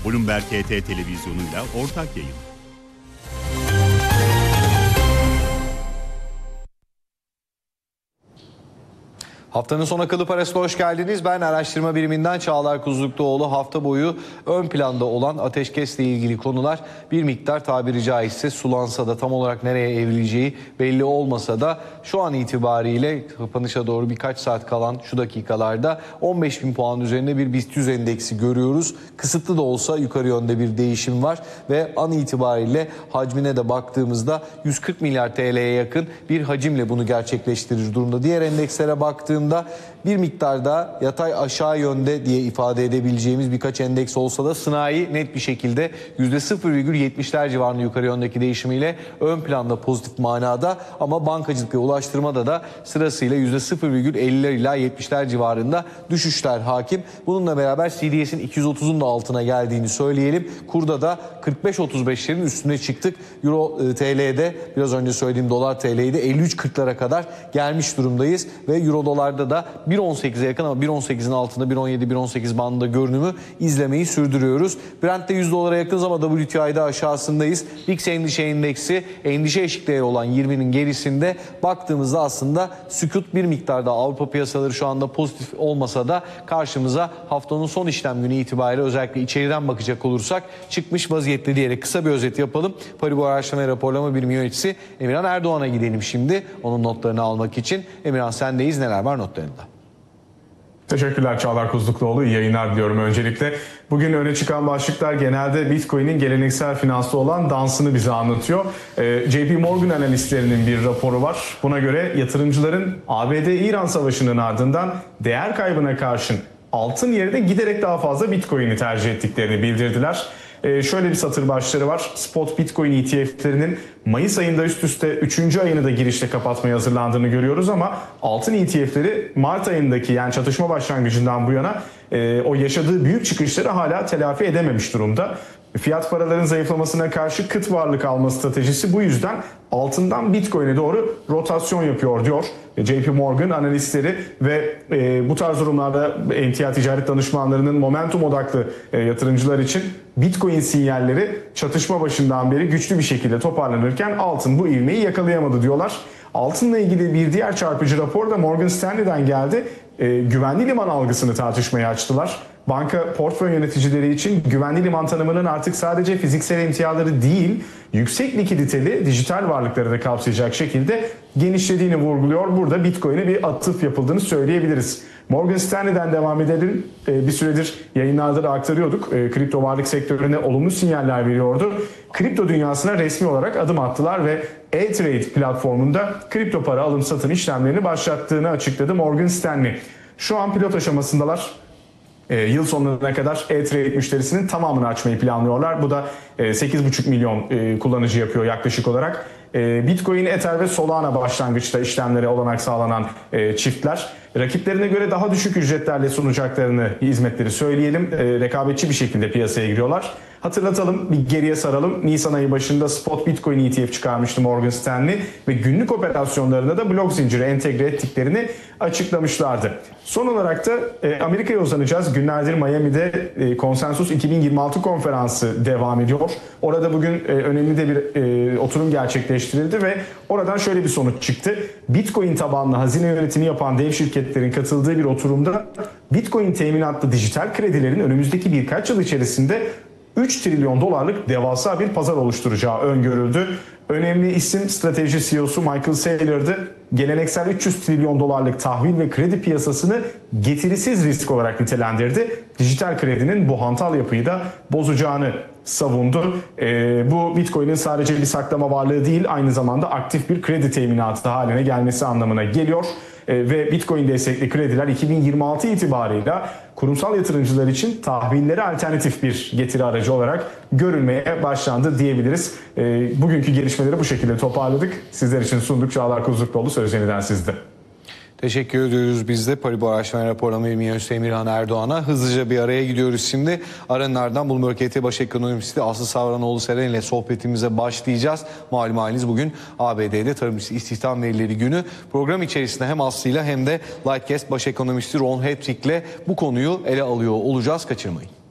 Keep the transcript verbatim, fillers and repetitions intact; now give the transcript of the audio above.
Bloomberg H T televizyonuyla ortak yayın. Haftanın son akıllı parasına hoş geldiniz. Ben araştırma biriminden Çağlar Kuzlukluoğlu. Hafta boyu ön planda olan ateşkesle ilgili konular bir miktar tabiri caizse sulansa da tam olarak nereye evrileceği belli olmasa da şu an itibariyle kapanışa doğru birkaç saat kalan şu dakikalarda on beş bin puan üzerinde bir BIST yüz endeksi görüyoruz. Kısıtlı da olsa yukarı yönde bir değişim var ve an itibariyle hacmine de baktığımızda yüz kırk milyar T L'ye yakın bir hacimle bunu gerçekleştirir durumda. Diğer endekslere baktığımda bir miktarda yatay aşağı yönde diye ifade edebileceğimiz birkaç endeks olsa da sanayi net bir şekilde yüzde sıfır virgül yetmişler civarında yukarı yöndeki değişimiyle ön planda pozitif manada, ama bankacılık ve ulaştırmada da sırasıyla yüzde sıfır virgül elliler ila yetmişler civarında düşüşler hakim. Bununla beraber C D S'in iki yüz otuzun da altına geldiğini söyleyelim. Kurda da kırk beş otuz beşlerin üstüne çıktık. Euro T L'de biraz önce söylediğim dolar T L'de elli üç kırklara kadar gelmiş durumdayız ve Euro dolarda da bir on sekize yakın ama bir on sekizin altında bir on yedi bir on sekiz bandında görünümü izlemeyi sürdürüyoruz. Brent'te yüz dolara yakınız ama W T I'de aşağısındayız. V I X endişe endeksi endişe eşikleri olan yirminin gerisinde baktığımızda aslında sükut bir miktarda. Avrupa piyasaları şu anda pozitif olmasa da karşımıza haftanın son işlem günü itibariyle özellikle içeriden bakacak olursak çıkmış vaziyette diyerek kısa bir özet yapalım. Paribor Araştırma ve Raporlama Birimi Yöneticisi Emirhan Erdoğan'a gidelim şimdi onun notlarını almak için. Emirhan sendeyiz, neler var notlarında? Teşekkürler Çağlar Kuzlukluoğlu. İyi yayınlar diliyorum öncelikle. Bugün öne çıkan başlıklar genelde Bitcoin'in geleneksel finansta olan dansını bize anlatıyor. Ee, J P Morgan analistlerinin bir raporu var. Buna göre yatırımcıların A B D-İran savaşının ardından değer kaybına karşın altın yerine giderek daha fazla Bitcoin'i tercih ettiklerini bildirdiler. Ee, şöyle bir satır başları var. Spot Bitcoin E T F'lerinin Mayıs ayında üst üste üçüncü ayını da girişte kapatmaya hazırlandığını görüyoruz ama altın E T F'leri Mart ayındaki yani çatışma başlangıcından bu yana e, o yaşadığı büyük çıkışları hala telafi edememiş durumda. Fiyat paraların zayıflamasına karşı kıt varlık alma stratejisi bu yüzden altından Bitcoin'e doğru rotasyon yapıyor diyor J P Morgan analistleri ve e, bu tarz durumlarda emtia ticaret danışmanlarının momentum odaklı e, yatırımcılar için Bitcoin sinyalleri çatışma başından beri güçlü bir şekilde toparlanırken altın bu ivmeyi yakalayamadı diyorlar. Altınla ilgili bir diğer çarpıcı rapor da Morgan Stanley'den geldi. E, güvenli liman algısını tartışmaya açtılar. Banka portföy yöneticileri için güvenli liman tanımının artık sadece fiziksel emtiaları değil, yüksek likiditeli dijital varlıkları da kapsayacak şekilde genişlediğini vurguluyor. Burada Bitcoin'e bir atıf yapıldığını söyleyebiliriz. Morgan Stanley'den devam edelim. Bir süredir yayınlarda da aktarıyorduk. Kripto varlık sektörüne olumlu sinyaller veriyordu. Kripto dünyasına resmi olarak adım attılar ve E-Trade platformunda kripto para alım satım işlemlerini başlattığını açıkladı Morgan Stanley. Şu an pilot aşamasındalar. E, yıl sonuna kadar E-Trade müşterisinin tamamını açmayı planlıyorlar. Bu da e, sekiz buçuk milyon e, kullanıcı yapıyor yaklaşık olarak. E, Bitcoin, Ether ve Solana başlangıçta işlemlere olanak sağlanan e, çiftler. Rakiplerine göre daha düşük ücretlerle sunacaklarını, hizmetleri söyleyelim. E, rekabetçi bir şekilde piyasaya giriyorlar. Hatırlatalım, bir geriye saralım. Nisan ayı başında Spot Bitcoin E T F çıkarmıştı Morgan Stanley ve günlük operasyonlarında da blok zinciri entegre ettiklerini açıklamışlardı. Son olarak da e, Amerika'ya uzanacağız. Günlerdir Miami'de e, Konsensus iki bin yirmi altı konferansı devam ediyor. Orada bugün e, önemli de bir e, oturum gerçekleştirildi ve oradan şöyle bir sonuç çıktı. Bitcoin tabanlı hazine yönetimi yapan dev şirketlerin katıldığı bir oturumda Bitcoin teminatlı dijital kredilerin önümüzdeki birkaç yıl içerisinde üç trilyon dolarlık devasa bir pazar oluşturacağı öngörüldü. Önemli isim strateji C E O'su Michael Saylor'dı. Geleneksel üç yüz trilyon dolarlık tahvil ve kredi piyasasını getirisiz risk olarak nitelendirdi. Dijital kredinin bu hantal yapıyı da bozacağını savundu. Ee, bu Bitcoin'in sadece bir saklama varlığı değil, aynı zamanda aktif bir kredi teminatı haline gelmesi anlamına geliyor. Ee, ve Bitcoin destekli krediler iki bin yirmi altı itibarıyla kurumsal yatırımcılar için tahvillere alternatif bir getiri aracı olarak görülmeye başlandı diyebiliriz. Ee, bugünkü gelişmeleri bu şekilde toparladık. Sizler için sunduk. Çağlar Kuzlukluoğlu, söz yeniden sizde. Teşekkür ediyoruz biz de Paribor Araştırma ve Raporlama Birimi Yöneticisi Emirhan Erdoğan'a. Hızlıca bir araya gidiyoruz şimdi. Aranın ardından Bloomberg H T Baş Ekonomisti Aslı Savranoğlu Seren ile sohbetimize başlayacağız. Malum haliniz bugün A B D'de tarım istihdam verileri günü. Program içerisinde hem Aslı'yla hem de Lightcast Baş Ekonomisti Ron Hetrick ile bu konuyu ele alıyor olacağız. Kaçırmayın.